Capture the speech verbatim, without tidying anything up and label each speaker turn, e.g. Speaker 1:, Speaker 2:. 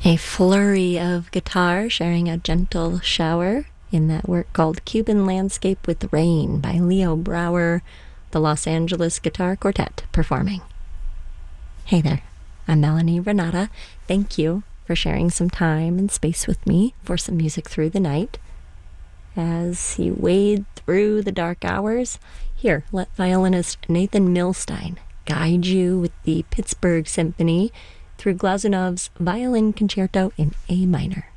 Speaker 1: A flurry of guitar sharing a gentle shower in that work called Cuban Landscape with Rain by Leo Brouwer, the Los Angeles Guitar Quartet performing. Hey there, I'm Melanie Renata. Thank you for sharing some time and space with me for some music through the night. As he wade through the dark hours, here, let violinist Nathan Milstein guide you with the Pittsburgh Symphony through Glazunov's Violin Concerto in A minor.